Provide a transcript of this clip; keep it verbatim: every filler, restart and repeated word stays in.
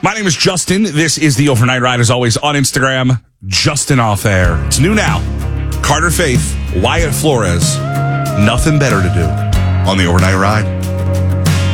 My name is Justin. This is the Overnight Ride, as always, on Instagram. Justin Off Air. It's new now. Carter Faith, Wyatt Flores. Nothing better to do on the Overnight Ride.